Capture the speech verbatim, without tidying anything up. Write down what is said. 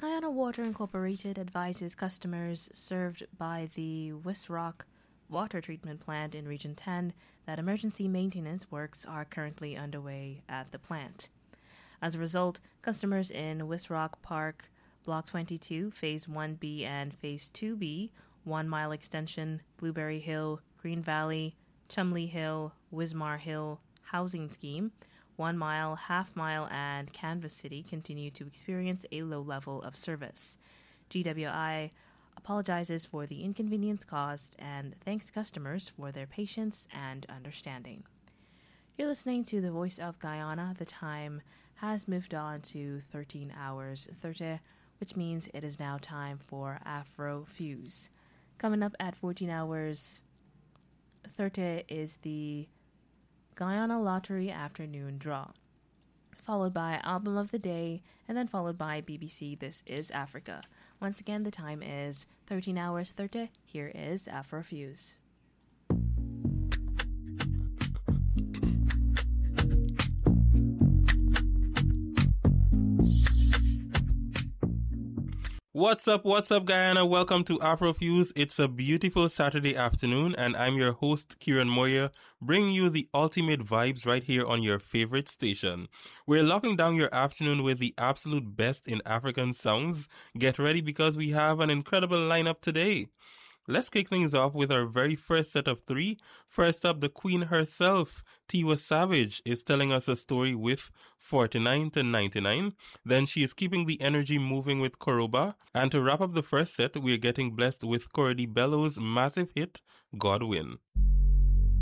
Guyana Water Incorporated advises customers served by the Wisrock Water Treatment Plant in Region ten that emergency maintenance works are currently underway at the plant. As a result, customers in Wisrock Park, Block twenty-two, Phase one B and Phase two B, One Mile Extension, Blueberry Hill, Green Valley, Chumley Hill, Wismar Hill Housing Scheme, One Mile, Half Mile, and Canvas City continue to experience a low level of service. G W I apologizes for the inconvenience caused and thanks customers for their patience and understanding. You're listening to the Voice of Guyana. The time has moved on to thirteen hours thirty, which means it is now time for Afro Fuse. Coming up at fourteen hours thirty is the Guyana Lottery Afternoon Draw, followed by Album of the Day, and then followed by B B C This Is Africa. Once again, the time is thirteen hours thirty. Here is Afro Fuse. What's up, what's up, Guyana? Welcome to Afrofuse. It's a beautiful Saturday afternoon, and I'm your host, Kieran Moyer, bringing you the ultimate vibes right here on your favorite station. We're locking down your afternoon with the absolute best in African sounds. Get ready because we have an incredible lineup today. Let's kick things off with our very first set of three. First up, the queen herself, Tiwa Savage, is telling us a story with forty-nine to ninety-nine. Then she is keeping the energy moving with Koroba. And to wrap up the first set, we are getting blessed with Cordy Bellows' massive hit, Godwin.